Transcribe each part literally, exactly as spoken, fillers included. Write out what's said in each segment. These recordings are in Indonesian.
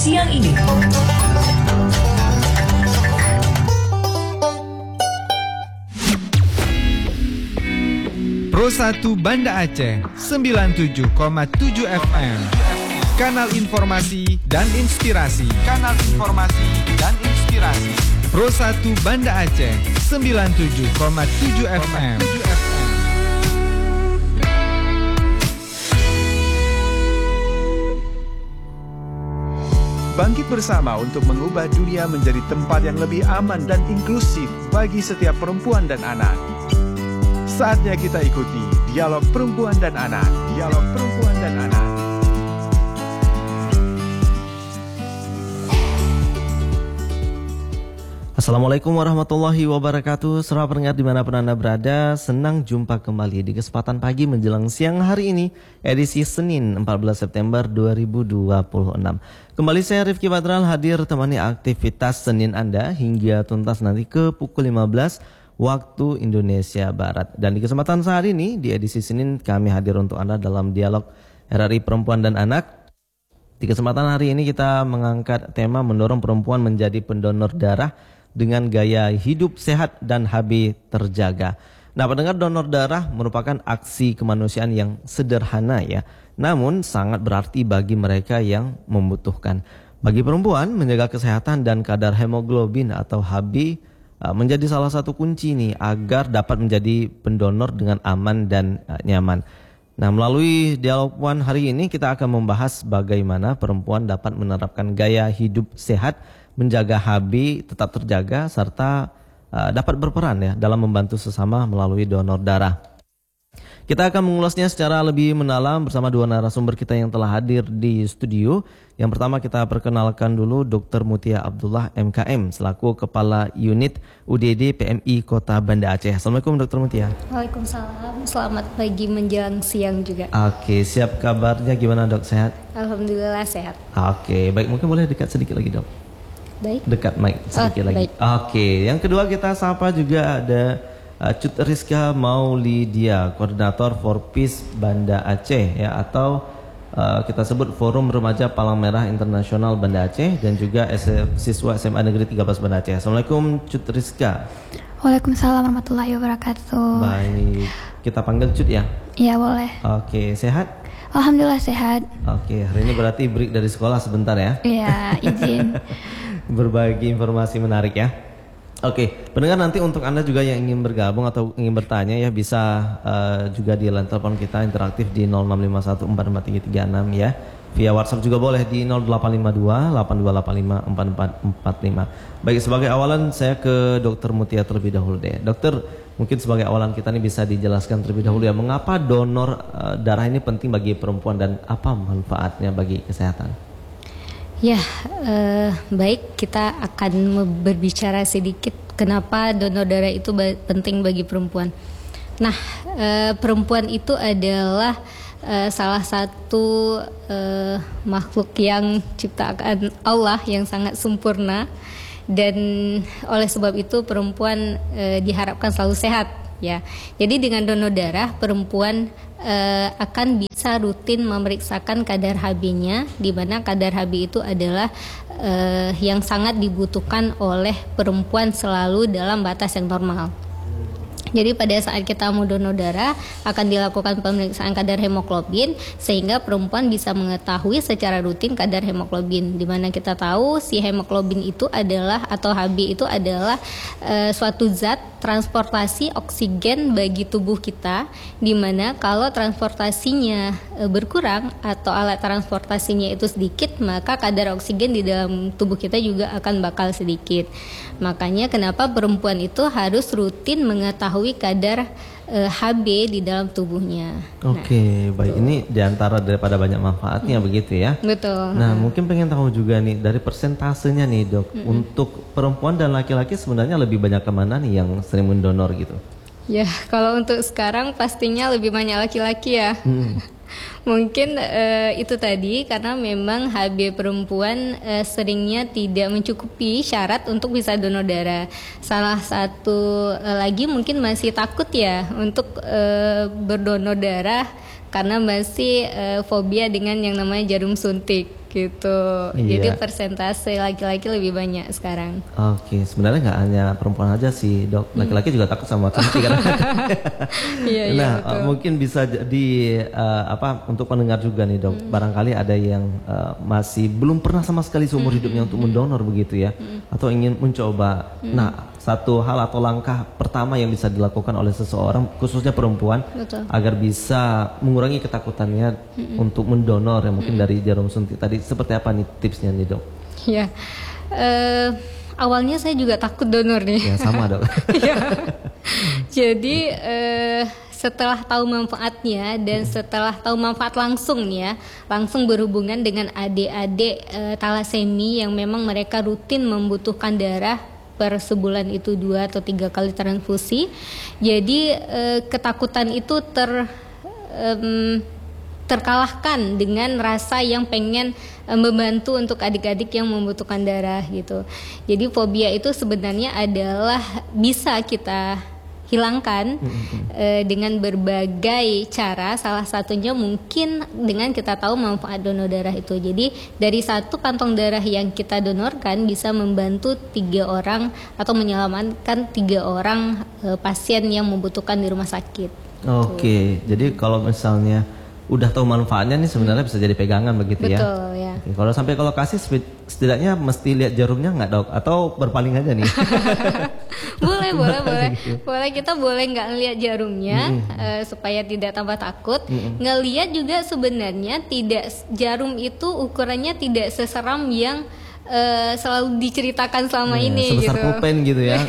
siang ini. Pro satu Banda Aceh sembilan puluh tujuh koma tujuh F M. Kanal informasi dan inspirasi. Kanal informasi dan inspirasi. Pro satu Banda Aceh sembilan puluh tujuh koma tujuh F M. Bangkit bersama untuk mengubah dunia menjadi tempat yang lebih aman dan inklusif bagi setiap perempuan dan anak. Saatnya kita ikuti Dialog Perempuan dan Anak. Dialog Perempuan dan Anak. Assalamualaikum warahmatullahi wabarakatuh. Saudara pendengar dimanapun Anda berada, senang jumpa kembali di kesempatan pagi menjelang siang hari ini, edisi Senin empat belas September dua ribu dua puluh enam. Kembali saya Rifki Badral hadir temani aktivitas Senin Anda hingga tuntas nanti ke pukul lima belas waktu Indonesia Barat. Dan di kesempatan saat ini, di edisi Senin, kami hadir untuk Anda dalam dialog R R I Perempuan dan Anak. Di kesempatan hari ini kita mengangkat tema mendorong perempuan menjadi pendonor darah dengan gaya hidup sehat dan H B terjaga. Nah, pendengar, donor darah merupakan aksi kemanusiaan yang sederhana ya, namun sangat berarti bagi mereka yang membutuhkan. Bagi perempuan, menjaga kesehatan dan kadar hemoglobin atau H B uh, menjadi salah satu kunci nih agar dapat menjadi pendonor dengan aman dan uh, nyaman. Nah, melalui dialog puan hari ini kita akan membahas bagaimana perempuan dapat menerapkan gaya hidup sehat, menjaga H B tetap terjaga, serta uh, dapat berperan ya dalam membantu sesama melalui donor darah. Kita akan mengulasnya secara lebih mendalam bersama dua narasumber kita yang telah hadir di studio. Yang pertama kita perkenalkan dulu Doktor Mutia Abdullah M K M selaku Kepala Unit U D D P M I Kota Banda Aceh. Assalamualaikum Doktor Mutia. Waalaikumsalam. Selamat pagi menjelang siang juga. Oke, siap kabarnya gimana Dok? Sehat? Alhamdulillah sehat. Oke, baik, mungkin boleh dekat sedikit lagi Dok. Baik. Dekat mic sedikit oh, lagi. Baik. Oke, yang kedua kita sapa juga ada uh, Cut Rizka Maulidia, Koordinator For Peace Banda Aceh ya, atau uh, kita sebut Forum Remaja Palang Merah Internasional Banda Aceh, dan juga S M, siswa S M A Negeri tiga belas Banda Aceh. Assalamualaikum Cut Rizka. Waalaikumsalam warahmatullahi wabarakatuh. Baik, kita panggil Cut ya? Iya boleh. Oke, sehat? Alhamdulillah sehat. Oke, hari ini berarti break dari sekolah sebentar ya? Iya, izin. Berbagi informasi menarik ya. Oke, pendengar, nanti untuk Anda juga yang ingin bergabung atau ingin bertanya ya, bisa uh, juga di line telepon kita interaktif di nol enam lima satu empat empat tiga tiga enam ya. Via WhatsApp juga boleh di nol delapan lima dua delapan dua delapan lima empat empat empat lima. Baik, sebagai awalan saya ke Dokter Mutia terlebih dahulu deh. Dokter, mungkin sebagai awalan kita ini bisa dijelaskan terlebih dahulu ya, mengapa donor uh, darah ini penting bagi perempuan dan apa manfaatnya bagi kesehatan? Ya, eh, baik, kita akan berbicara sedikit kenapa donor darah itu ba- penting bagi perempuan. Nah, eh, perempuan itu adalah eh, salah satu eh, makhluk yang ciptaan Allah yang sangat sempurna, dan oleh sebab itu perempuan eh, diharapkan selalu sehat. Ya, jadi dengan donor darah perempuan uh, akan bisa rutin memeriksakan kadar H B-nya, di mana kadar H B itu adalah uh, yang sangat dibutuhkan oleh perempuan selalu dalam batas yang normal. Jadi pada saat kita mau donor darah akan dilakukan pemeriksaan kadar hemoglobin sehingga perempuan bisa mengetahui secara rutin kadar hemoglobin, di mana kita tahu si hemoglobin itu adalah atau H B itu adalah e, suatu zat transportasi oksigen bagi tubuh kita, di mana kalau transportasinya e, berkurang atau alat transportasinya itu sedikit, maka kadar oksigen di dalam tubuh kita juga akan bakal sedikit. Makanya kenapa perempuan itu harus rutin mengetahui kadar e, H B di dalam tubuhnya. Oke, nah, baik. Ini diantara daripada banyak manfaatnya hmm. begitu ya. Betul. Nah, hmm. mungkin pengen tahu juga nih dari persentasenya nih Dok, hmm. untuk perempuan dan laki-laki sebenarnya lebih banyak kemana nih yang sering mendonor gitu? Ya, kalau untuk sekarang pastinya lebih banyak laki-laki ya. Hmm. Mungkin uh, itu tadi karena memang H B perempuan uh, seringnya tidak mencukupi syarat untuk bisa donor darah. Salah satu uh, lagi mungkin masih takut ya untuk uh, berdonor darah karena masih uh, fobia dengan yang namanya jarum suntik gitu. Iya. Jadi persentase laki-laki lebih banyak sekarang. Oke, sebenarnya nggak hanya perempuan aja sih dok, laki-laki juga takut sama suntik kan. Iya, iya, Nah, betul. uh, mungkin bisa jadi uh, apa untuk pendengar juga nih dok, Hmm. barangkali ada yang uh, masih belum pernah sama sekali seumur Hmm. hidupnya untuk mendonor begitu ya, atau ingin mencoba. Hmm. Nah, satu hal atau langkah pertama yang bisa dilakukan oleh seseorang, khususnya perempuan, Betul. agar bisa mengurangi ketakutannya untuk mendonor ya mungkin dari jarum suntik tadi, seperti apa nih tipsnya nih dok? Ya, eh, awalnya saya juga takut donor nih. Ya sama dok. Ya. Jadi eh, setelah tahu manfaatnya dan setelah tahu manfaat langsung nih ya, langsung berhubungan dengan adik-adik eh, talasemi yang memang mereka rutin membutuhkan darah per sebulan itu dua atau tiga kali transfusi. Jadi eh, ketakutan itu ter em, terkalahkan dengan rasa yang pengen eh, membantu untuk adik-adik yang membutuhkan darah gitu. Jadi fobia itu sebenarnya adalah bisa kita hilangkan eh, dengan berbagai cara. Salah satunya mungkin dengan kita tahu manfaat donor darah itu. Jadi dari satu kantong darah yang kita donorkan bisa membantu tiga orang atau menyelamatkan tiga orang eh, pasien yang membutuhkan di rumah sakit. Oke, jadi kalau misalnya udah tahu manfaatnya nih sebenarnya bisa jadi pegangan begitu ya. Betul ya. Oke, kalau sampai ke lokasi setidaknya mesti lihat jarumnya nggak dok? Atau berpaling aja nih? boleh boleh boleh boleh kita boleh nggak lihat jarumnya eh, supaya tidak tambah takut. Ngelihat juga sebenarnya tidak, jarum itu ukurannya tidak seseram yang eh, selalu diceritakan selama Ya, ini sebesar gitu. pulpen gitu ya.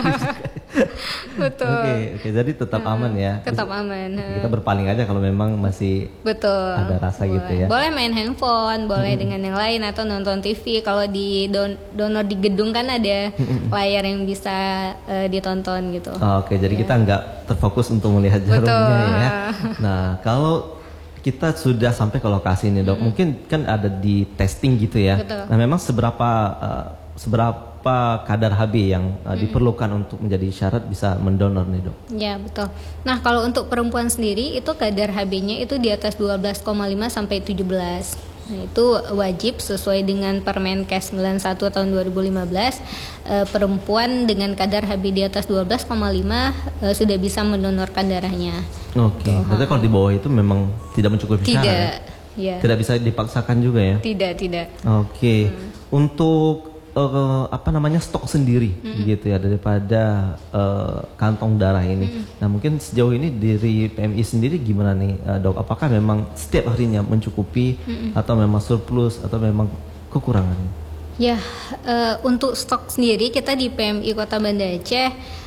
Betul. Oke, oke, jadi tetap aman ya. Tetap aman. Kita berpaling aja kalau memang masih Betul. ada rasa boleh. gitu ya. Boleh main handphone, boleh dengan yang lain atau nonton T V. Kalau di don donor di gedung kan ada layar yang bisa eh, ditonton gitu. Oke, jadi kita nggak terfokus untuk melihat jarumnya Betul. ya. Nah, kalau kita sudah sampai ke lokasi nih dok, mungkin kan ada di testing gitu ya. Betul. Nah, memang seberapa uh, seberapa kadar H B yang uh, diperlukan untuk menjadi syarat bisa mendonor nih dok? Ya betul. Nah kalau untuk perempuan sendiri itu kadar H B-nya itu di atas dua belas koma lima sampai tujuh belas. Nah itu wajib sesuai dengan Permenkes sembilan puluh satu tahun dua ribu lima belas. E, perempuan dengan kadar H B di atas dua belas koma lima e, sudah bisa mendonorkan darahnya. Oke, berarti kalau di bawah itu memang tidak mencukupi syarat Tidak, ya? ya. Tidak bisa dipaksakan juga ya? Tidak, tidak. Oke, untuk uh, apa namanya stok sendiri gitu ya daripada uh, kantong darah ini. Nah mungkin sejauh ini dari P M I sendiri gimana nih uh, dok? Apakah memang setiap harinya mencukupi atau memang surplus atau memang kekurangan? Ya, eh, untuk stok sendiri kita di P M I Kota Banda Aceh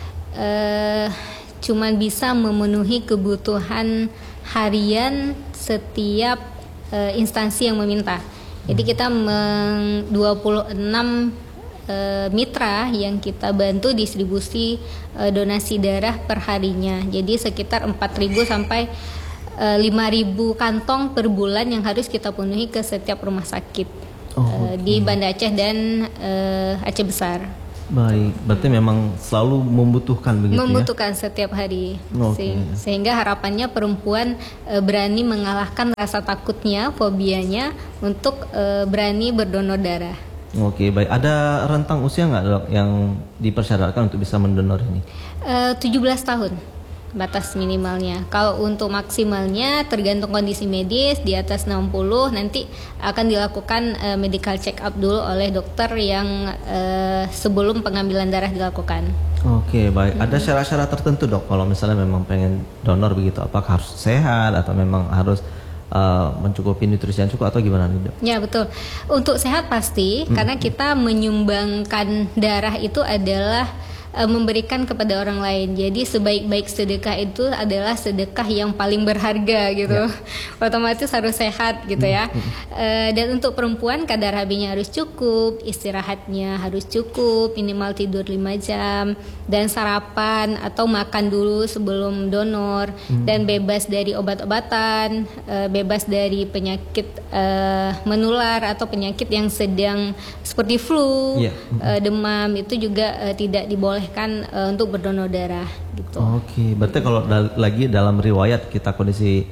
eh, cuman bisa memenuhi kebutuhan harian setiap eh, instansi yang meminta. Jadi kita meng dua puluh enam eh, mitra yang kita bantu distribusi eh, donasi darah per harinya. Jadi sekitar empat ribu sampai eh, lima ribu kantong per bulan yang harus kita penuhi ke setiap rumah sakit. Oh, Uh, di Banda Aceh dan uh, Aceh Besar. Baik, berarti memang selalu membutuhkan begitu Membutuhkan setiap hari. Oke. Se- Sehingga harapannya perempuan uh, berani mengalahkan rasa takutnya, fobianya untuk uh, berani berdonor darah. ya? Oke, baik. Ada rentang usia nggak dok yang dipersyaratkan untuk bisa mendonor ini? Uh, tujuh belas tahun batas minimalnya. Kalau untuk maksimalnya tergantung kondisi medis, di atas enam puluh nanti akan dilakukan uh, medical check up dulu oleh dokter yang uh, sebelum pengambilan darah dilakukan. Oke, baik. Ada syarat-syarat tertentu dok kalau misalnya memang pengen donor begitu? Apakah harus sehat atau memang harus uh, mencukupi nutrisi yang cukup atau gimana nih dok? Ya betul. Untuk sehat pasti, karena kita menyumbangkan darah itu adalah uh, memberikan kepada orang lain. Jadi sebaik-baik sedekah itu adalah sedekah yang paling berharga gitu. Ya. Otomatis harus sehat gitu ya. Uh, dan untuk perempuan kadar H B-nya harus cukup, istirahatnya harus cukup, minimal tidur lima jam, dan sarapan atau makan dulu sebelum donor, hmm. dan bebas dari obat-obatan, uh, bebas dari penyakit uh, menular atau penyakit yang sedang seperti flu, yeah. uh, demam itu juga uh, tidak dibolehkan uh, untuk berdonor darah gitu. Oke, berarti kalau da- lagi dalam riwayat kita kondisi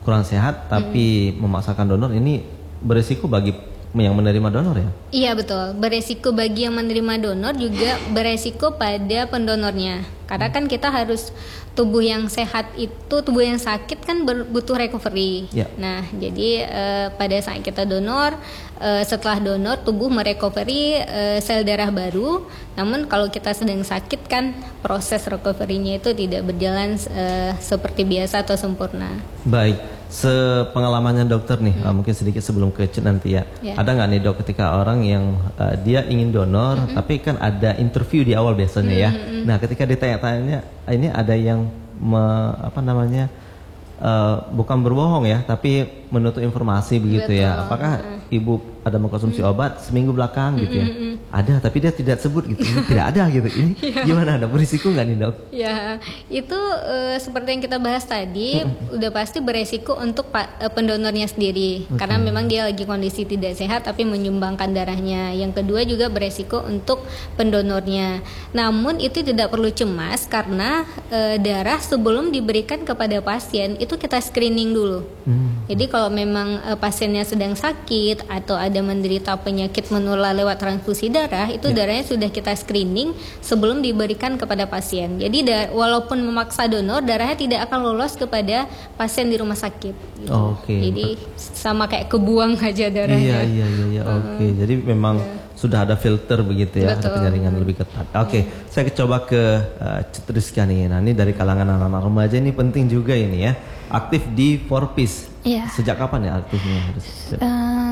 kurang sehat tapi hmm. memaksakan donor, ini beresiko bagi yang menerima donor ya? Iya betul, beresiko bagi yang menerima donor juga beresiko pada pendonornya. Karena kan kita harus, tubuh yang sehat itu, tubuh yang sakit kan butuh recovery. Ya. Nah jadi eh, pada saat kita donor, eh, setelah donor tubuh merecovery eh, sel darah baru. Namun kalau kita sedang sakit kan proses recovery-nya itu tidak berjalan eh, seperti biasa atau sempurna. Baik, sepengalamannya dokter nih, hmm. uh, mungkin sedikit sebelum ke Cut nanti ya. ya. Ada nggak nih dok ketika orang yang uh, dia ingin donor, hmm. tapi kan ada interview di awal biasanya hmm. ya. Nah ketika ditanya-tanya, ini ada yang me, apa namanya uh, bukan berbohong ya, tapi menutup informasi begitu. Betul. Ya. Apakah hmm. ibu ada mengkonsumsi hmm. obat seminggu belakang hmm. gitu ya? Hmm. Ada, tapi dia tidak sebut gitu. Ini tidak ada gitu. Ini ya. Gimana, ada berisiko nggak nih dok? Ya, itu uh, seperti yang kita bahas tadi, udah pasti beresiko untuk pa, uh, pendonornya sendiri, okay. karena memang dia lagi kondisi tidak sehat tapi menyumbangkan darahnya. Yang kedua juga beresiko untuk pendonornya. Namun itu tidak perlu cemas karena uh, darah sebelum diberikan kepada pasien itu kita screening dulu. Hmm. Jadi kalau memang uh, pasiennya sedang sakit atau ada menderita penyakit menular lewat transfusi darah, itu ya. Darahnya sudah kita screening sebelum diberikan kepada pasien. Jadi da- walaupun memaksa donor, darahnya tidak akan lolos kepada pasien di rumah sakit. Gitu. Oh, Oke. Okay. Jadi sama kayak kebuang aja darahnya. Iya iya iya. iya. Uh, Oke. Okay. Jadi memang ya. Sudah ada filter begitu ya, betul. Ada penyaringan lebih ketat. Oke, okay. ya. Saya coba ke uh, Cut Rizka nih. Nah ini dari kalangan anak-anak remaja ini penting juga ini ya. Aktif di Forpis. Iya. Sejak kapan ya aktifnya? Uh,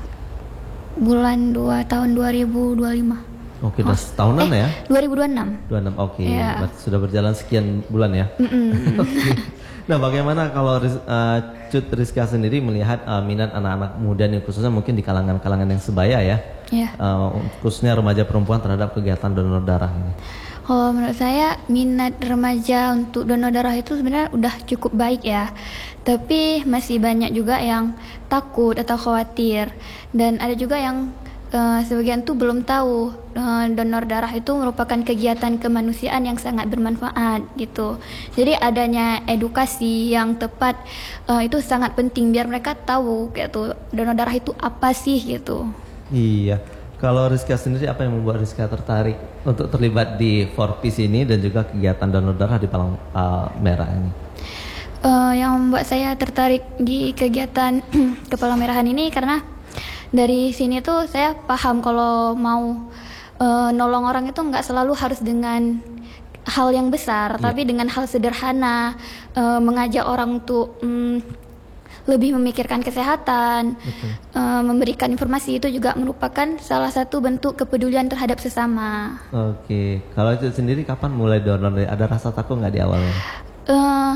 bulan dua tahun dua ribu dua puluh lima. Oke, udah setahunan eh, ya? dua ribu dua puluh enam. dua puluh enam, oke. Okay. Yeah. Sudah berjalan sekian bulan ya? Okay. Nah, bagaimana kalau uh, Cut Rizka sendiri melihat uh, minat anak-anak muda nih, khususnya mungkin di kalangan-kalangan yang sebaya ya? Yeah. Uh, khususnya remaja perempuan terhadap kegiatan donor darah ini? Kalau menurut saya minat remaja untuk donor darah itu sebenarnya udah cukup baik ya. Tapi masih banyak juga yang takut atau khawatir. Dan ada juga yang uh, sebagian tuh belum tahu uh, donor darah itu merupakan kegiatan kemanusiaan yang sangat bermanfaat gitu. Jadi adanya edukasi yang tepat uh, itu sangat penting biar mereka tahu gitu donor darah itu apa sih gitu. Iya. Kalau Rizka sendiri, apa yang membuat Rizka tertarik untuk terlibat di Forpis ini dan juga kegiatan donor darah di Palang uh, Merah ini? Uh, yang membuat saya tertarik di kegiatan Kepala Merahan ini karena dari sini tuh saya paham kalau mau uh, nolong orang itu nggak selalu harus dengan hal yang besar, yeah. tapi dengan hal sederhana, uh, mengajak orang untuk um, lebih memikirkan kesehatan, uh, memberikan informasi itu juga merupakan salah satu bentuk kepedulian terhadap sesama. Oke, kalau itu sendiri kapan mulai donor? Ada rasa takut nggak di awalnya? Uh,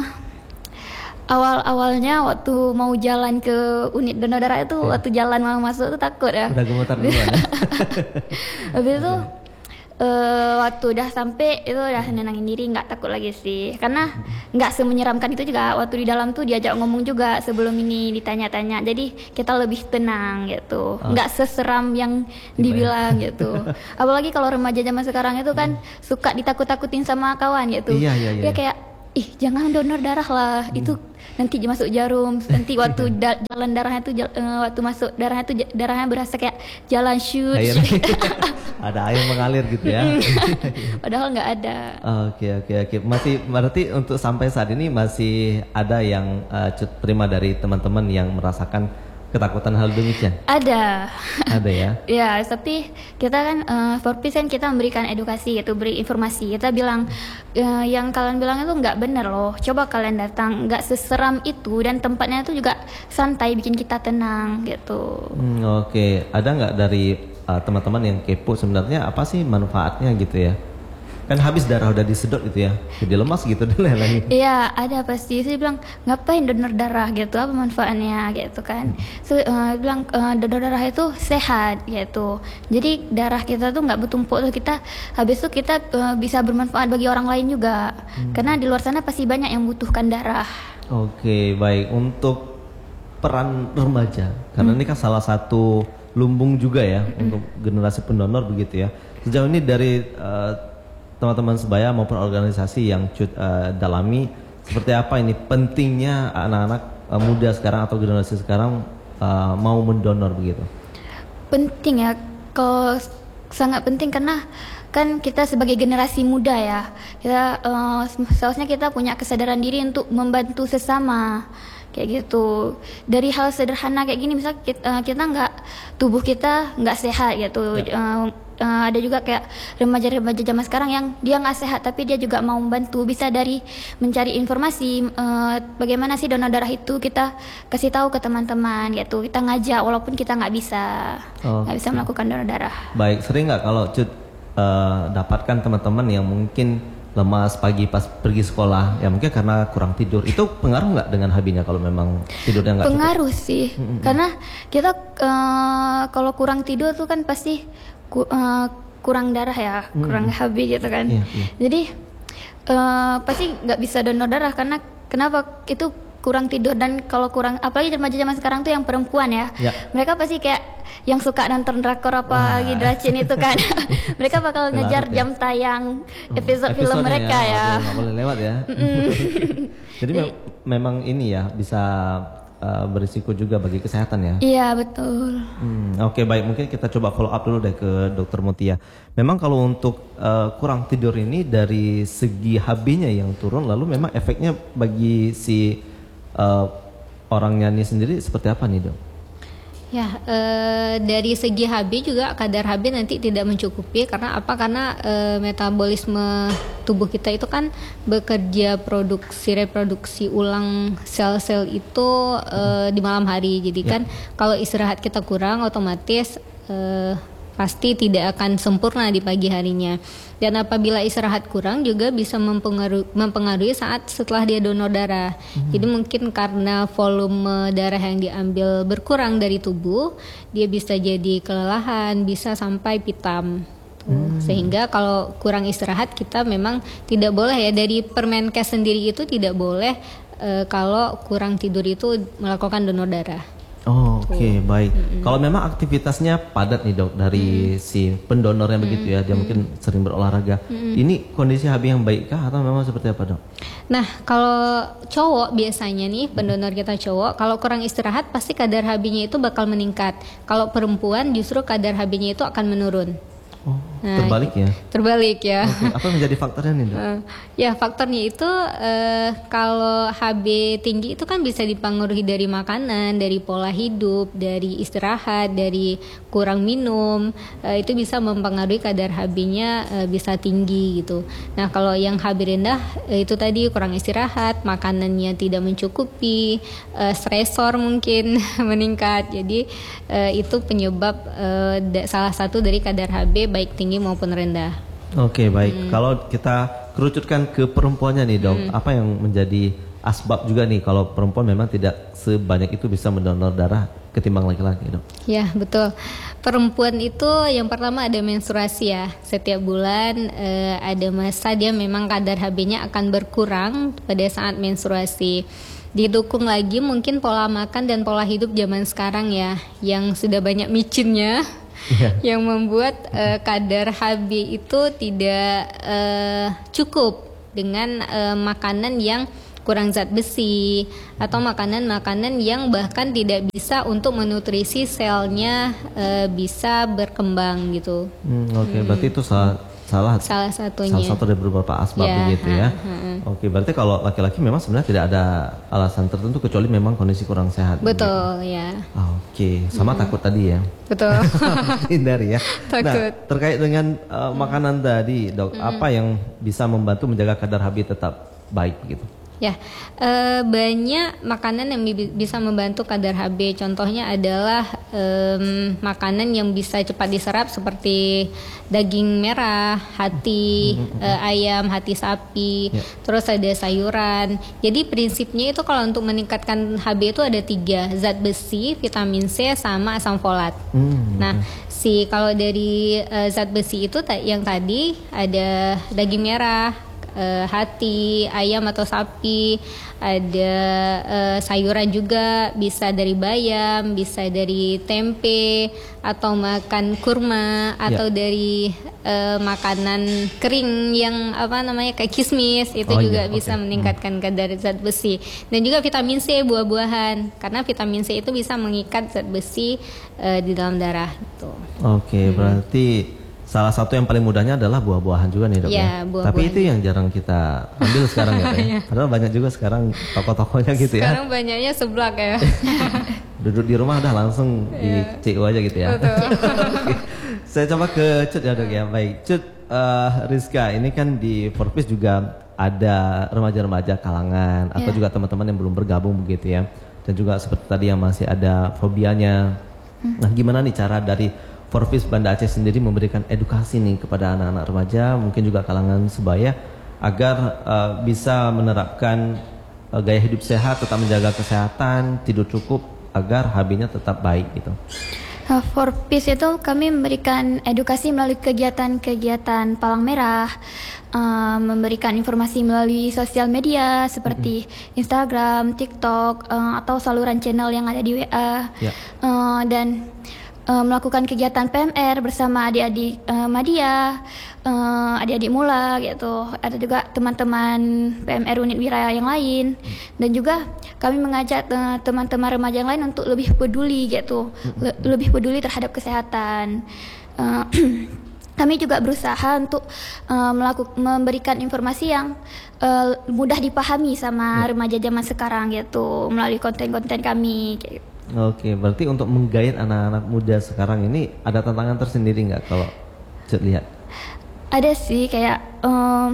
awal-awalnya waktu mau jalan ke unit donor darah itu, yeah. waktu jalan mau masuk itu takut ya. Udah gemetar duluan ya? Habis itu uh, waktu udah sampai itu udah nenangin diri, nggak takut lagi sih, karena nggak semenyeramkan itu juga. Waktu di dalam tuh diajak ngomong juga sebelum ini, ditanya-tanya, jadi kita lebih tenang gitu, oh. nggak seseram yang dibilang gitu. Apalagi kalau remaja zaman sekarang itu kan suka ditakut-takutin sama kawan gitu. Iya, iya, iya. Ya kayak ih jangan donor darah lah, hmm. itu nanti masuk jarum, nanti waktu da- jalan darahnya tuh uh, waktu masuk darahnya tuh darahnya berasa kayak jalan shoot. Air. Ada air mengalir gitu ya. Padahal nggak ada. Oke oke oke. Masih berarti untuk sampai saat ini masih ada yang uh, terima dari teman-teman yang merasakan ketakutan hal demikian? Ada. Ada ya? Ya, tapi kita kan uh, Forpis kan kita memberikan edukasi gitu, beri informasi. Kita bilang uh, yang kalian bilang itu nggak benar loh. Coba kalian datang, nggak seseram itu dan tempatnya itu juga santai, bikin kita tenang gitu. Hmm, Oke, okay. Ada nggak dari uh, teman-teman yang kepo sebenarnya apa sih manfaatnya gitu ya? Kan habis darah udah disedot gitu ya, jadi lemas gitu deh lagi. Iya, ada pasti. Saya bilang ngapain donor darah gitu, apa manfaatnya gitu kan. So uh, bilang uh, donor darah itu sehat gitu. Jadi darah kita tuh nggak bertumpuk tuh, kita habis itu kita uh, bisa bermanfaat bagi orang lain juga. Hmm. Karena di luar sana pasti banyak yang butuhkan darah. Oke, baik. Untuk peran remaja, karena hmm. ini kan salah satu lumbung juga ya hmm. untuk generasi pendonor begitu ya. Sejauh ini dari uh, teman-teman sebaya maupun organisasi yang Cut uh, dalami, seperti apa ini pentingnya anak-anak uh, muda sekarang atau generasi sekarang uh, mau mendonor begitu? Penting ya, kalau sangat penting karena kan kita sebagai generasi muda ya, kita uh, seharusnya kita punya kesadaran diri untuk membantu sesama kayak gitu. Dari hal sederhana kayak gini, misal kita, uh, kita nggak tubuh kita nggak sehat gitu. Ya. Uh, uh, ada juga kayak remaja-remaja zaman sekarang yang dia nggak sehat tapi dia juga mau membantu. Bisa dari mencari informasi uh, bagaimana sih donor darah itu, kita kasih tahu ke teman-teman gitu. Kita ngajak walaupun kita nggak bisa nggak oh, bisa melakukan donor darah. Baik, sering nggak kalau Cut uh, dapatkan teman-teman yang mungkin lemas pagi pas pergi sekolah, ya mungkin karena kurang tidur, itu pengaruh nggak dengan H B-nya kalau memang tidurnya nggak pengaruh cukup? Sih, mm-hmm. Karena kita uh, kalau kurang tidur tuh kan pasti ku, uh, kurang darah ya, mm-hmm. kurang H B gitu kan, yeah, yeah. Jadi uh, pasti nggak bisa donor darah karena kenapa itu kurang tidur. Dan kalau kurang, apalagi remaja zaman sekarang tuh yang perempuan ya, yeah. Mereka pasti kayak yang suka nonton drakor apa Gidracin itu kan mereka bakal ngejar ya. Jam tayang episode film mereka ya, nggak boleh lewat ya. Jadi me- memang ini ya bisa uh, berisiko juga bagi kesehatan ya. Iya betul. hmm, Oke okay, baik, mungkin kita coba follow up dulu deh ke Dokter Mutia. Memang kalau untuk uh, kurang tidur ini dari segi H B-nya yang turun, lalu memang efeknya bagi si uh, orangnya ini sendiri seperti apa nih dok? Ya, e, dari segi H B juga kadar H B nanti tidak mencukupi. Karena apa? Karena e, metabolisme tubuh kita itu kan bekerja produksi reproduksi ulang sel-sel itu e, di malam hari. Jadi kan ya. Kalau istirahat kita kurang, otomatis e, pasti tidak akan sempurna di pagi harinya. Dan apabila istirahat kurang juga bisa mempengaruhi, mempengaruhi saat setelah dia donor darah. Hmm. Jadi mungkin karena volume darah yang diambil berkurang dari tubuh, dia bisa jadi kelelahan, bisa sampai pitam. Hmm. Sehingga kalau kurang istirahat kita memang tidak boleh ya, dari Permenkes sendiri itu tidak boleh e, kalau kurang tidur itu melakukan donor darah. Oh, oke okay, baik. Mm-hmm. Kalau memang aktivitasnya padat nih dok dari mm-hmm. si pendonornya mm-hmm. begitu ya, dia mm-hmm. mungkin sering berolahraga. Mm-hmm. Ini kondisi H B yang baik kah atau memang seperti apa dok? Nah kalau cowok biasanya nih, pendonor kita cowok, kalau kurang istirahat pasti kadar H B-nya itu bakal meningkat. Kalau perempuan justru kadar H B-nya itu akan menurun. Oh, nah, terbalik ya? Terbalik ya. Okay. Apa menjadi faktornya nih dok? Uh, ya faktornya itu uh, kalau H B tinggi itu kan bisa dipengaruhi dari makanan, dari pola hidup, dari istirahat, dari kurang minum. Uh, itu bisa mempengaruhi kadar H B-nya uh, bisa tinggi gitu. Nah kalau yang H B rendah uh, itu tadi kurang istirahat, makanannya tidak mencukupi, uh, stresor mungkin meningkat. Jadi uh, itu penyebab uh, da- salah satu dari kadar H B baik tinggi maupun rendah. Oke okay, baik. Hmm. Kalau kita kerucutkan ke perempuannya nih dok, hmm. apa yang menjadi asbab juga nih kalau perempuan memang tidak sebanyak itu bisa mendonor darah ketimbang laki-laki dok? Ya betul. Perempuan itu yang pertama ada menstruasi ya. Setiap bulan eh, ada masa dia memang kadar H B-nya akan berkurang pada saat menstruasi. Didukung lagi mungkin pola makan dan pola hidup zaman sekarang ya, yang sudah banyak micinnya. Yeah. Yang membuat uh, kadar H B itu tidak uh, cukup dengan uh, makanan yang kurang zat besi atau makanan-makanan yang bahkan tidak bisa untuk menutrisi selnya uh, bisa berkembang gitu. Hmm, Oke, okay. hmm. berarti itu salah salah salah satunya. Salah satu dari beberapa asbab yeah, begitu ha, ya. Ha, ha. Oke, berarti kalau laki-laki memang sebenarnya tidak ada alasan tertentu kecuali memang kondisi kurang sehat. Betul gitu. Ya. Oh, Oke, okay. sama hmm. takut tadi ya. Betul. Hindari ya. Takut. Nah, terkait dengan uh, makanan hmm. tadi, dok, hmm. apa yang bisa membantu menjaga kadar H B tetap baik gitu? Ya, e, banyak makanan yang bi- bisa membantu kadar H B. Contohnya adalah e, makanan yang bisa cepat diserap seperti daging merah, hati e, ayam, hati sapi, ya. Terus ada sayuran. Jadi prinsipnya itu kalau untuk meningkatkan H B itu ada tiga, zat besi, vitamin C, sama asam folat. Hmm, nah, si kalau dari e, zat besi itu yang tadi ada daging merah, Uh, hati, ayam atau sapi, ada uh, sayuran juga, bisa dari bayam, bisa dari tempe, atau makan kurma, atau yeah. dari uh, makanan kering yang apa namanya kayak kismis itu Oh, juga iya, bisa oke. meningkatkan kadar zat besi. Dan juga vitamin C buah-buahan karena vitamin C itu bisa mengikat zat besi uh, di dalam darah gitu. Oke, berarti salah satu yang paling mudahnya adalah buah-buahan juga nih dok Iya, ya. buah-buahan. Tapi itu yang jarang kita ambil sekarang ya, Dok, ya. Padahal banyak juga sekarang toko-tokonya gitu ya. Sekarang banyaknya seblak ya. Duduk di rumah udah langsung di C U aja gitu ya. Oke. Saya coba ke Cut ya dok ya. Baik, Cut, uh, Rizka, ini kan di Forbes juga ada remaja-remaja kalangan atau Ya. juga teman-teman yang belum bergabung begitu ya. Dan juga seperti tadi yang masih ada fobianya. Nah, gimana nih cara dari Forbes Banda Aceh sendiri memberikan edukasi nih kepada anak-anak remaja, mungkin juga kalangan sebaya, agar uh, bisa menerapkan uh, gaya hidup sehat, tetap menjaga kesehatan, tidur cukup, agar H B-nya tetap baik gitu. Nah, for Peace itu kami memberikan edukasi melalui kegiatan-kegiatan Palang Merah, uh, memberikan informasi melalui sosial media seperti Instagram, TikTok, uh, atau saluran channel yang ada di W A, Ya. uh, dan uh, melakukan kegiatan P M R bersama adik-adik uh, Madia, uh, adik-adik Mula gitu. Ada juga teman-teman P M R unit Wiraya yang lain, dan juga kami mengajak uh, teman-teman remaja yang lain untuk lebih peduli gitu, le- lebih peduli terhadap kesehatan. Uh, kami juga berusaha untuk uh, melakukan memberikan informasi yang uh, mudah dipahami sama remaja zaman sekarang gitu melalui konten-konten kami. Kayak gitu. Oke, berarti untuk menggait anak-anak muda sekarang ini ada tantangan tersendiri nggak kalau Cut lihat? Ada sih kayak um,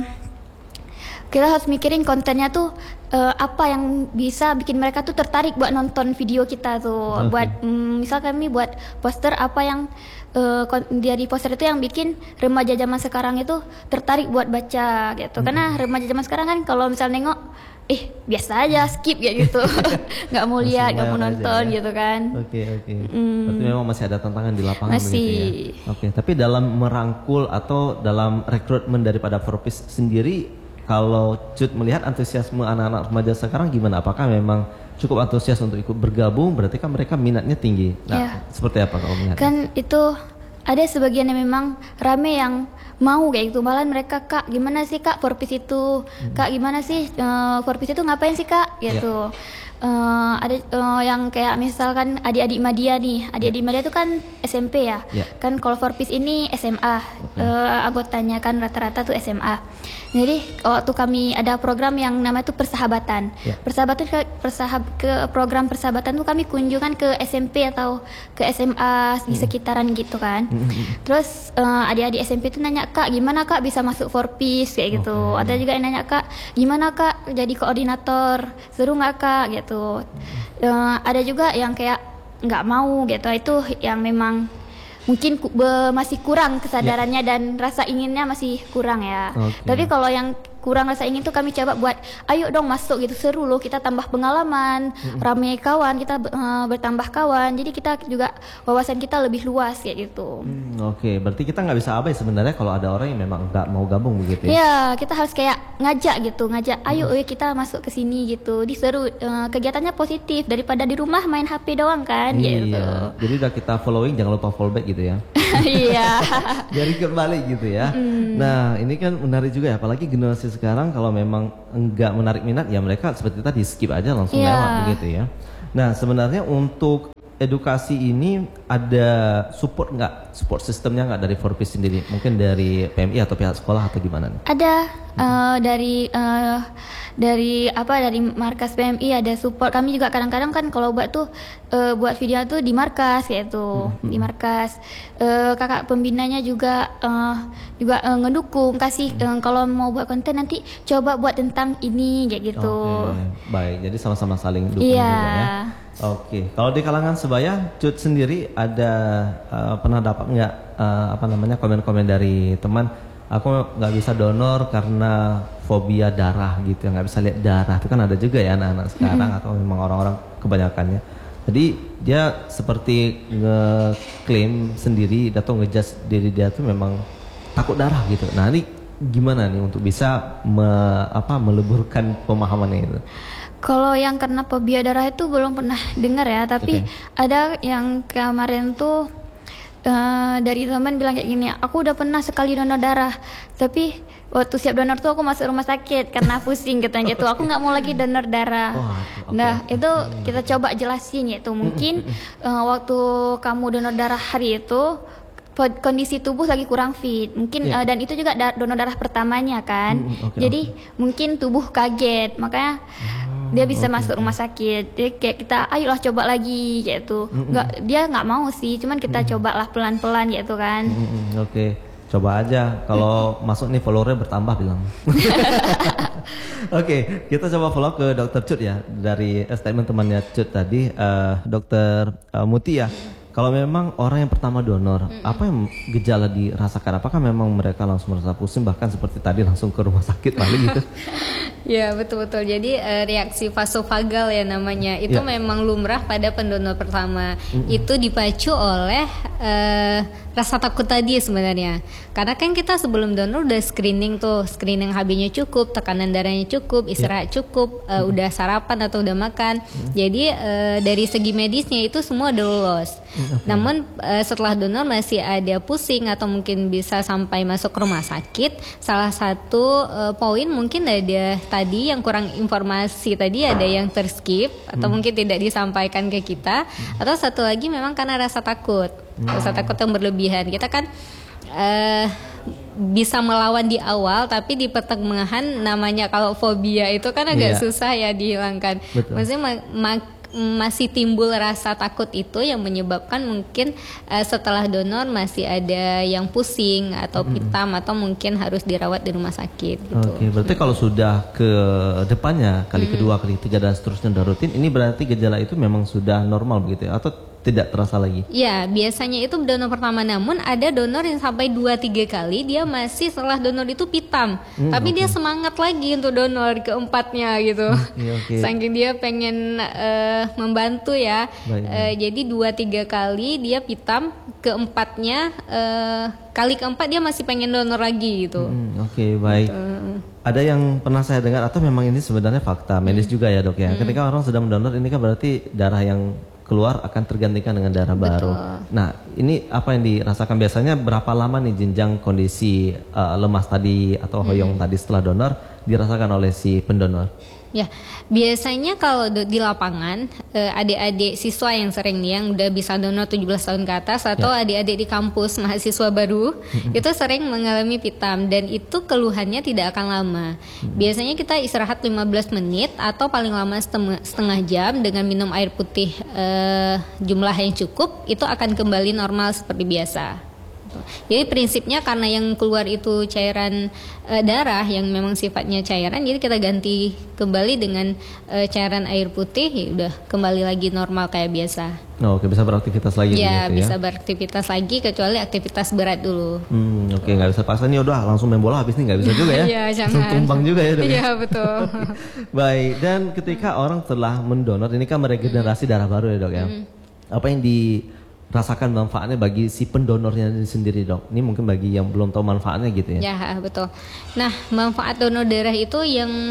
kita harus mikirin kontennya tuh uh, apa yang bisa bikin mereka tuh tertarik buat nonton video kita tuh. Oke. Buat um, misal kami buat poster apa yang uh, kon- dari poster itu yang bikin remaja zaman sekarang itu tertarik buat baca gitu. Karena remaja zaman sekarang kan kalau misal nengok eh biasa aja skip kayak gitu. nggak mau Masih lihat, nggak mau lewat aja nonton ya. gitu kan. Oke oke. Berarti memang masih ada tantangan di lapangan Masih. begitu ya. Oke, tapi dalam merangkul atau dalam rekrutmen daripada Forbes sendiri, kalau Cut melihat antusiasme anak-anak remaja sekarang gimana? Apakah memang cukup antusias untuk ikut bergabung? Berarti kan mereka minatnya tinggi. Nah, Ya. seperti apa kalau melihat? Kan itu ada sebagian yang memang rame yang mau kayak gitu, malah mereka kak gimana sih kak Forbes itu, kak gimana sih uh, Forbes itu ngapain sih kak gitu. Eh, ada uh, yang kayak misalkan adik-adik Madia nih, adik-adik Madia itu kan S M P ya, Ya. kan kalau Forbes ini S M A, eh, anggotanya kan rata-rata tuh S M A. Jadi waktu kami ada program yang namanya tuh persahabatan, Ya. persahabatan ke persahab ke program persahabatan tuh kami kunjungan ke S M P atau ke S M A di sekitaran gitu kan. Terus eh, adik-adik S M P itu nanya kak gimana kak bisa masuk Forbes kayak gitu. Oke. Ada juga yang nanya kak gimana kak jadi koordinator, seru nggak kak gitu. Eh, ada juga yang kayak nggak mau gitu, itu yang memang mungkin ku- be- masih kurang kesadarannya dan rasa inginnya masih kurang ya. Oke. Tapi kalau yang kurang rasa ingin tuh kami coba buat ayo dong masuk gitu, seru loh, kita tambah pengalaman, rame kawan, kita eh, bertambah kawan, jadi kita juga wawasan kita lebih luas kayak gitu. Hmm, Oke, berarti kita nggak bisa abai sebenarnya kalau ada orang yang memang nggak mau gabung begitu ya? Ya, kita harus kayak ngajak gitu, ngajak, ayo eh, kita masuk ke sini gitu. Di seru, eh, kegiatannya positif daripada di rumah main H P doang kan gitu. Iya, jadi udah kita following jangan lupa follow back gitu ya. Iya. Jadi kembali gitu ya. Nah ini kan menarik juga ya, apalagi generasi sekarang kalau memang enggak menarik minat ya mereka seperti tadi skip aja langsung Iya. lewat begitu ya. Nah sebenarnya untuk edukasi ini ada support nggak, support sistemnya nggak dari Forbes sendiri? Mungkin dari P M I atau pihak sekolah atau gimana nih? Ada eh, dari eh, dari apa dari markas P M I ada support. Kami juga kadang-kadang kan kalau buat tuh eh, buat video tuh di markas kayak itu, di markas. Eh, kakak pembinanya juga eh, juga eh, ngedukung, kasih eh, kalau mau buat konten nanti coba buat tentang ini kayak gitu. Oke, baik. Jadi sama-sama saling dukung Iya. juga ya. Oke, kalau di kalangan sebaya, Cut sendiri ada eh, pernah dapat nggak eh, apa namanya komen-komen dari teman? Aku nggak bisa donor karena fobia darah gitu, nggak bisa lihat darah. Itu kan ada juga ya anak-anak sekarang atau memang orang-orang kebanyakannya. Jadi dia seperti ngeklaim sendiri atau ngejudge diri dia tuh memang takut darah gitu. Nah ini gimana nih untuk bisa me- apa meleburkan pemahamannya itu? Kalau yang kena fobia darah itu belum pernah dengar ya, tapi Oke. ada yang kemarin tuh uh, dari teman bilang kayak gini, aku udah pernah sekali donor darah, tapi waktu siap donor tuh aku masuk rumah sakit karena pusing katanya gitu. Aku nggak mau lagi donor darah. Oh, okay. Nah itu kita coba jelasin yaitu mungkin uh, waktu kamu donor darah hari itu kondisi tubuh lagi kurang fit mungkin yeah. uh, dan itu juga da- donor darah pertamanya kan. Mm, okay, jadi okay. mungkin tubuh kaget makanya oh, dia bisa okay. masuk rumah sakit. Jadi kayak kita ayolah coba lagi kayak itu. Mm-hmm. Nggak, dia nggak mau sih, cuman kita mm-hmm. cobalah pelan-pelan gitu kan. Mm-hmm. Oke. Okay. Coba aja kalau masuk nih followernya bertambah bilang. Oke, okay, kita coba follow ke Dokter Cut ya dari statement temannya Cut tadi, uh, Dokter uh, Mutia. Kalau memang orang yang pertama donor, mm-hmm. apa yang gejala dirasakan? Apakah memang mereka langsung merasa pusing, bahkan seperti tadi langsung ke rumah sakit paling gitu? Ya betul-betul. Jadi uh, reaksi vasovagal ya namanya itu ya. Memang lumrah pada pendonor pertama. Mm-hmm. Itu dipacu oleh uh, rasa takut tadi sebenarnya. Karena kan kita sebelum donor udah screening tuh, screening H B-nya cukup, tekanan darahnya cukup, istirahat ya. cukup, uh, mm-hmm. udah sarapan atau udah makan. Mm-hmm. Jadi uh, dari segi medisnya itu semua udah lolos. Mm-hmm. Namun uh, setelah donor masih ada pusing atau mungkin bisa sampai masuk ke rumah sakit. Salah satu uh, poin mungkin ada tadi yang kurang informasi tadi, ada yang terskip atau hmm. mungkin tidak disampaikan ke kita, hmm. atau satu lagi memang karena rasa takut, hmm. rasa takut yang berlebihan. Kita kan uh, bisa melawan di awal, tapi di pertengahan namanya kalau fobia itu kan agak yeah. susah ya dihilangkan. Betul. Maksudnya ma- ma- masih timbul rasa takut itu yang menyebabkan mungkin uh, setelah donor masih ada yang pusing atau pitam mm-hmm. atau mungkin harus dirawat di rumah sakit gitu. Oke, okay, berarti kalau sudah ke depannya kali mm-hmm. kedua, kali ketiga dan seterusnya udah rutin, ini berarti gejala itu memang sudah normal begitu ya, atau tidak terasa lagi? Ya, biasanya itu donor pertama, namun ada donor yang sampai dua tiga kali dia masih setelah donor itu pitam, hmm, tapi okay. dia semangat lagi untuk donor keempatnya gitu. Okay, okay. Saking dia pengen uh, membantu ya. Baik, uh, jadi dua tiga kali dia pitam, keempatnya uh, kali keempat dia masih pengen donor lagi gitu. Hmm, Oke, okay, baik. Gitu. Ada yang pernah saya dengar atau memang ini sebenarnya fakta medis hmm. juga ya dok ya. Hmm. Ketika orang sedang mendonor ini kan berarti darah yang keluar akan tergantikan dengan darah Betul. baru. Nah, ini apa yang dirasakan biasanya, berapa lama nih jenjang kondisi uh, lemas tadi atau hoyong hmm. tadi setelah donor dirasakan oleh si pendonor? Ya, biasanya kalau di lapangan eh, adik-adik siswa yang sering nih yang udah bisa donor tujuh belas tahun ke atas atau ya. adik-adik di kampus mahasiswa baru mm-hmm. itu sering mengalami pitam dan itu keluhannya tidak akan lama. Mm-hmm. Biasanya kita istirahat lima belas menit atau paling lama setengah, setengah jam dengan minum air putih eh, jumlah yang cukup, itu akan kembali normal seperti biasa. Jadi prinsipnya karena yang keluar itu cairan e, darah yang memang sifatnya cairan, jadi kita ganti kembali dengan e, cairan air putih, ya udah kembali lagi normal kayak biasa. Oh, oke, bisa beraktivitas lagi. Ya, gitu, bisa ya? beraktivitas lagi kecuali aktivitas berat dulu. Hmm, oke, nggak bisa paksa nih, udah langsung main bola habis nih, nggak bisa juga ya? Iya, jangan. Tumpang juga ya dok. Iya betul. Baik, dan ketika orang telah mendonor, ini kan meregenerasi hmm. darah baru ya dok ya. Hmm. Apa yang di rasakan manfaatnya bagi si pendonornya sendiri dok? Ini mungkin bagi yang belum tahu manfaatnya gitu ya. Ya betul. Nah, manfaat donor darah itu yang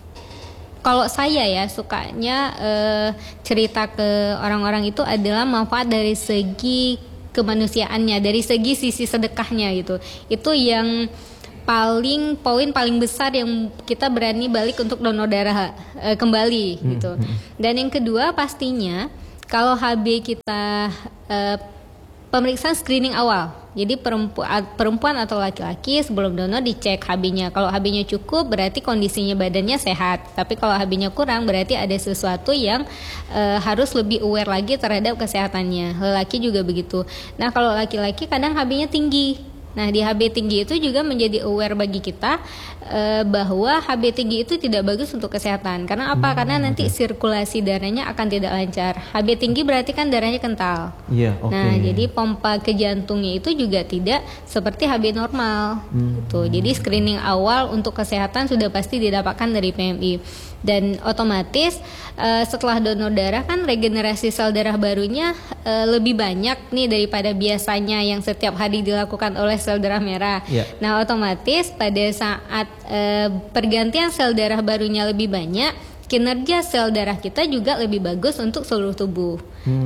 kalau saya ya sukanya eh, cerita ke orang-orang itu adalah manfaat dari segi kemanusiaannya, dari segi sisi sedekahnya gitu. Itu yang paling poin paling besar yang kita berani balik untuk donor darah eh, kembali hmm. gitu. Dan yang kedua pastinya kalau H B kita uh, pemeriksaan screening awal, jadi perempuan, perempuan atau laki-laki sebelum donor dicek H B-nya. Kalau H B-nya cukup berarti kondisinya badannya sehat. Tapi kalau H B-nya kurang berarti ada sesuatu yang uh, harus lebih aware lagi terhadap kesehatannya. Lelaki juga begitu. Nah kalau laki-laki kadang H B-nya tinggi. Nah di H B tinggi itu juga menjadi aware bagi kita e, bahwa H B tinggi itu tidak bagus untuk kesehatan. Karena apa? Hmm, Karena nanti okay. sirkulasi darahnya akan tidak lancar. H B tinggi berarti kan darahnya kental. Yeah, okay. Nah jadi pompa ke jantungnya itu juga tidak seperti H B normal. Hmm. Gitu. Jadi screening awal untuk kesehatan sudah pasti didapatkan dari P M I. Dan otomatis uh, setelah donor darah kan regenerasi sel darah barunya uh, lebih banyak nih daripada biasanya yang setiap hari dilakukan oleh sel darah merah. Yeah. Nah otomatis pada saat uh, pergantian sel darah barunya lebih banyak, kinerja sel darah kita juga lebih bagus untuk seluruh tubuh. Hmm. Nah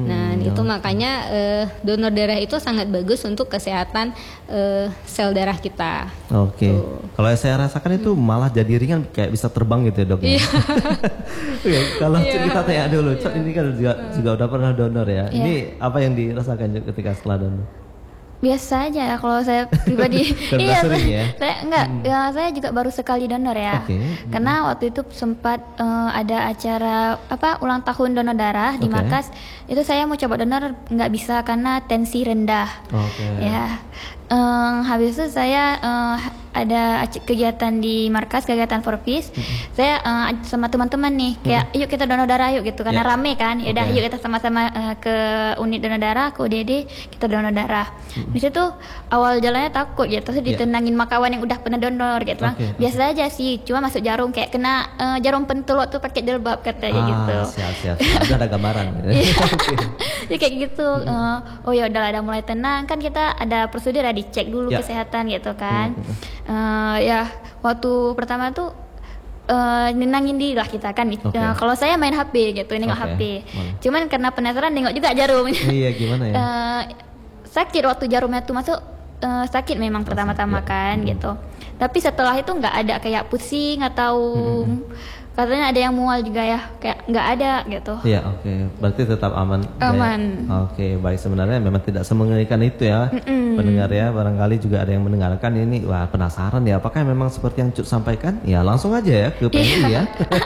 gitu. Makanya uh, donor darah itu sangat bagus untuk kesehatan uh, sel darah kita. Oke. Okay. Kalau saya rasakan itu malah jadi ringan, kayak bisa terbang gitu ya dok. Iya. Ya, kalau Iya. kita tanya dulu, Cok, Iya. ini kan juga juga udah pernah donor ya. Iya. Ini apa yang dirasakan Cok, ketika setelah donor? Biasa aja kalau saya pribadi. Karena Iya, sering saya, ya? saya enggak, ya, saya juga baru sekali donor ya. Oke. Karena waktu itu sempat eh, ada acara apa ulang tahun donor darah di Oke. markas. Itu saya mau coba donor nggak bisa karena tensi rendah. Oke. Ya. Eh, habis itu saya eh, ada ac- kegiatan di markas, kegiatan for peace. Saya eh, sama teman-teman nih kayak yuk kita donor darah yuk gitu karena Ya. rame kan. Ya udah Oke. yuk kita sama-sama eh, ke unit donor darah, ke U D D, kita donor darah. Di situ awal jalannya takut ya, terus Ya. ditenangin sama kawan yang udah pernah donor gitu kan. Oke, oke. Biasa aja sih, cuma masuk jarum kayak kena eh, jarum pentul waktu pakai jilbab katanya Ah, gitu. siap siap. siap. Udah ada gambaran. Iya. Ya kayak gitu. eh, oh ya udah ada mulai tenang kan, kita ada prosedur ya, dicek dulu Ya. kesehatan gitu kan. Eh, ya waktu pertama tuh eh, nenangin diri lah kita kan. Oke. Eh, kalau saya main H P gitu, nengok Oke, H P. boleh. Cuman karena penasaran nengok juga jarum. Iya, gimana ya? Eh, sakit waktu jarumnya tuh masuk, eh, sakit memang pertama-tama ya. kan Hmm. gitu. Tapi setelah itu nggak ada kayak pusing atau katanya ada yang mual juga ya, kayak nggak ada gitu. Iya, oke. Berarti tetap aman. Aman. Ya. Oke, baik. Sebenarnya memang tidak semengerikan itu ya, pendengar ya. Barangkali juga ada yang mendengarkan ini, wah penasaran ya, apakah memang seperti yang Cut sampaikan? Ya langsung aja ya ke P M I ya.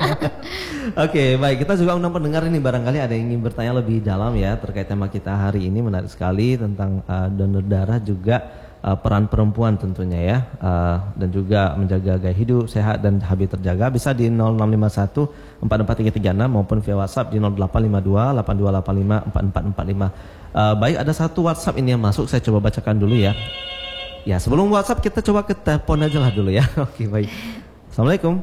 Oke, baik. Kita juga undang pendengar ini, barangkali ada yang ingin bertanya lebih dalam ya terkait tema kita hari ini, menarik sekali tentang uh, donor darah, juga Uh, peran perempuan tentunya ya, uh, dan juga menjaga gaya hidup sehat dan habit terjaga. Bisa di nol enam lima satu empat empat tiga tiga enam maupun via WhatsApp di nol delapan lima dua delapan dua delapan lima empat empat empat lima. Uh, baik, ada satu WhatsApp ini yang masuk, saya coba bacakan dulu ya. Ya, sebelum WhatsApp kita coba ke telepon aja lah dulu ya. Oke, baik. Assalamualaikum.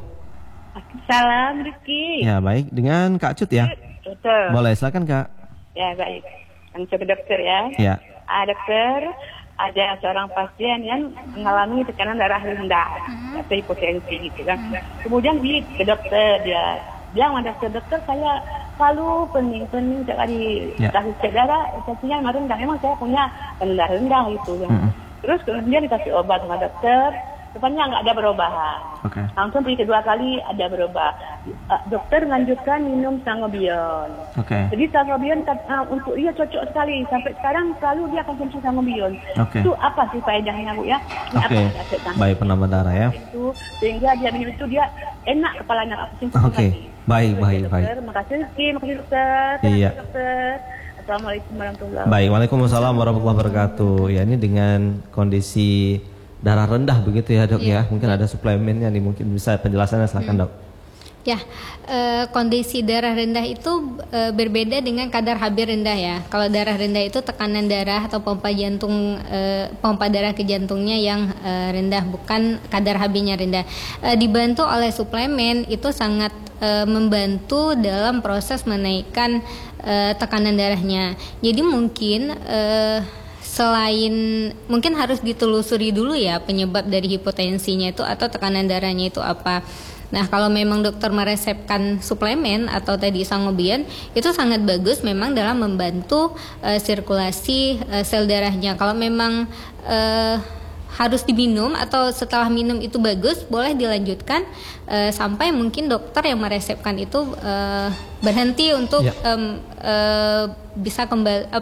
Salam Rizky. Ya, baik. Dengan Kak Cut ya? Betul. Boleh, silakan Kak. Ya baik. Langsung ke dokter ya. Ya. Ah, dokter, ada seorang pasien yang mengalami tekanan darah rendah atau hipotensi gitu kan. Kemudian dia ke dokter, dia bilang sama dokter, dokter saya selalu pening-pening setiap kali Ya. kasih cek darah, tensinya memang rendah. Memang saya punya darah rendah gitu kan. Mm-mm. Terus kemudian dikasih obat sama dokter, rupanya nggak ada perubahan. Oke. Langsung pergi kedua kali ada berubah. Uh, dokter lanjutkan minum sangobion. Oke. Jadi sangobion uh, untuk dia cocok sekali. Sampai sekarang selalu dia konsumsi sangobion. Oke. Itu apa sih faedahnya Bu ya? Ini Oke. apa khasiatnya? Baik, penambah darah ya. Itu sehingga dia minum itu dia enak kepalanya, apa sih? Oke. Baik, baik, baik. Terima kasih Rizky, makasih dokter. Iya. Terima kasih, dokter. Assalamualaikum warahmatullahi wabarakatuh. Baik, waalaikumsalam warahmatullahi wabarakatuh. Ya, ini dengan kondisi darah rendah begitu ya dok ya. Mungkin ada suplemennya nih, mungkin bisa penjelasannya, silakan dok. Ya, eh, kondisi darah rendah itu eh, berbeda dengan kadar H B rendah ya. Kalau darah rendah itu tekanan darah atau pompa jantung, eh, pompa darah ke jantungnya yang eh, rendah, bukan kadar H B-nya rendah. Eh, dibantu oleh suplemen itu sangat eh, membantu dalam proses menaikkan eh, tekanan darahnya. Jadi mungkin eh, selain mungkin harus ditelusuri dulu ya penyebab dari hipotensinya itu atau tekanan darahnya itu apa. Nah, kalau memang dokter meresepkan suplemen atau tadi sangobion, itu sangat bagus memang dalam membantu uh, sirkulasi uh, sel darahnya. Kalau memang uh, harus diminum atau setelah minum itu bagus, boleh dilanjutkan uh, sampai mungkin dokter yang meresepkan itu uh, berhenti untuk Ya. um, uh, bisa kembali uh,